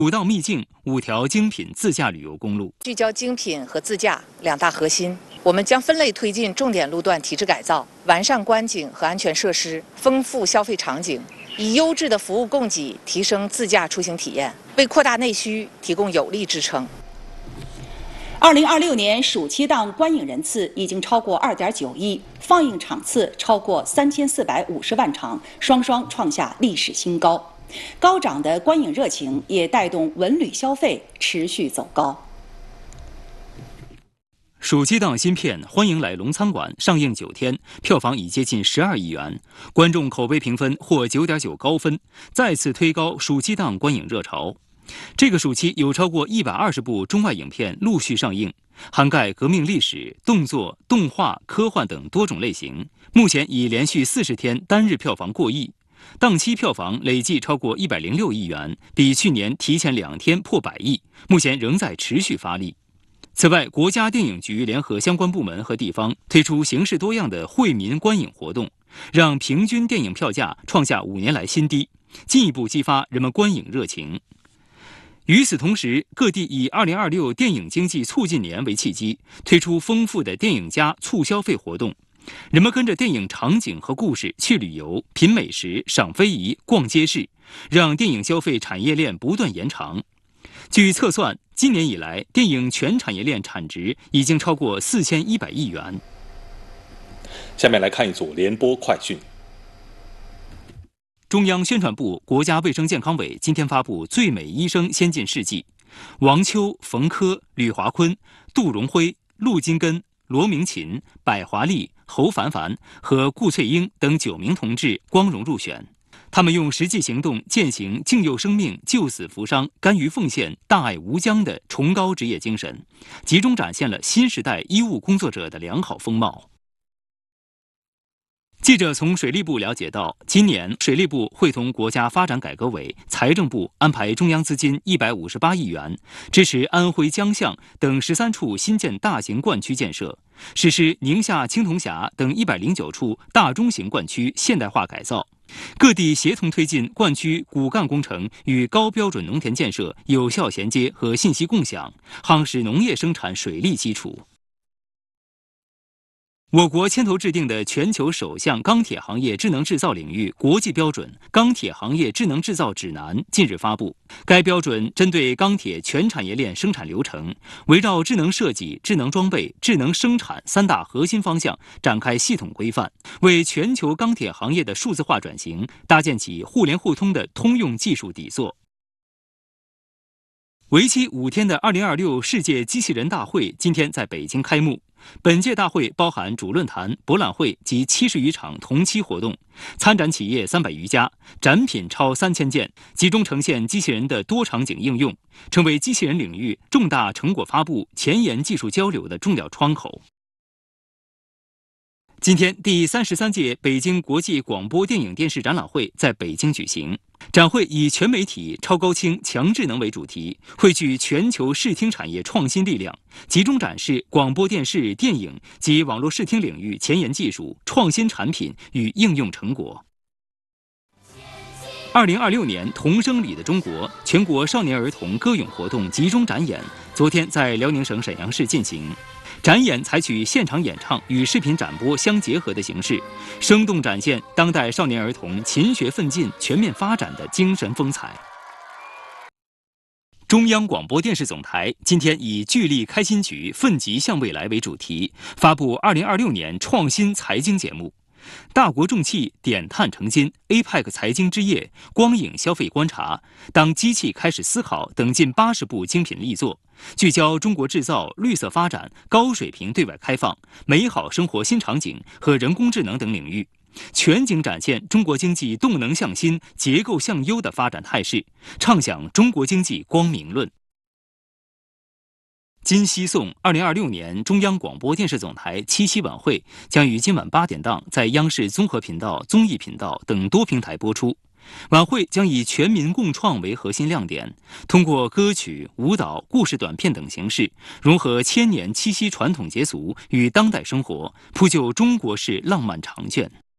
5道秘境，5条精品自驾旅游公路， 聚焦精品和自驾2大核心。我们将分类推进重点路段提质改造，完善观景和安全设施，丰富消费场景，以优质的服务供给提升自驾出行体验，为扩大内需提供有力支撑。 2026年暑期档观影人次已经超过2.9亿，放映场次超过3450万场，双双创下历史新高。高涨的观影热情也带动文旅消费持续走高。 暑期档新片《欢迎来龙餐馆》上映9天，票房已接近12亿元，观众口碑评分获9.9高分，再次推高暑期档观影热潮。这个暑期有超过120部中外影片陆续上映，涵盖革命历史、动作、动画、科幻等多种类型，目前已连续40天单日票房过亿。档期票房累计超过106亿元，比去年提前2天破100亿，目前仍在持续发力。此外，国家电影局联合相关部门和地方推出形式多样的惠民观影活动，让平均电影票价创下5年来新低，进一步激发人们观影热情。与此同时，各地以2026电影经济促进年为契机，推出丰富的电影加促消费活动。人们跟着电影场景和故事去旅游、品美食、赏非遗、逛街市，让电影消费产业链不断延长。据测算，今年以来，电影全产业链产值已经超过4100亿元。 下面来看一组联播快讯。 中央宣传部、国家卫生健康委今天发布最美医生先进事迹，王秋、冯轲、吕华坤、杜荣辉、陆金根、罗明琴、百华丽、侯凡凡和顾翠英等9名同志光荣入选。他们用实际行动践行敬佑生命、救死扶伤、甘于奉献、大爱无疆的崇高职业精神，集中展现了新时代医务工作者的良好风貌。记者从水利部了解到，今年水利部会同国家发展改革委、财政部安排中央资金158亿元，支持安徽江象等13处新建大型灌区建设，实施宁夏青铜峡等109处大中型灌区现代化改造。各地协同推进灌区骨干工程与高标准农田建设有效衔接和信息共享，夯实农业生产水利基础。我国牵头制定的全球首项钢铁行业智能制造领域国际标准《钢铁行业智能制造指南》近日发布。该标准针对钢铁全产业链生产流程，围绕智能设计、智能装备、智能生产3大核心方向展开系统规范，为全球钢铁行业的数字化转型搭建起互联互通的通用技术底座。为期5天的2026世界机器人大会今天在北京开幕。本届大会包含主论坛、博览会及70余场同期活动，参展企业300余家，展品超3000件，集中呈现机器人的多场景应用，成为机器人领域重大成果发布、前沿技术交流的重要窗口。今天，第33届北京国际广播电影电视展览会在北京举行。展会以全媒体、超高清、强智能为主题，汇聚全球视听产业创新力量，集中展示广播电视、电影及网络视听领域前沿技术、创新产品与应用成果。2026年童声里的中国全国少年儿童歌咏活动集中展演，昨天在辽宁省沈阳市进行。展演采取现场演唱与视频展播相结合的形式，生动展现当代少年儿童勤学奋进、全面发展的精神风采。中央广播电视总台今天以“聚力开新局，奋楫向未来”为主题，发布2026年创新财经节目。大国重器、点碳成金、APEC 财经之夜、光影消费观察、当机器开始思考等近80部精品力作，聚焦中国制造、绿色发展、高水平对外开放、美好生活新场景和人工智能等领域，全景展现中国经济动能向新、结构向优的发展态势，畅想中国经济光明论。今夕颂2026年中央广播电视总台7夕晚会将于今晚8点档在央视综合频道、综艺频道等多平台播出。晚会将以全民共创为核心亮点，通过歌曲、舞蹈、故事短片等形式，融合千年七夕传统节俗与当代生活，铺就中国式浪漫长卷。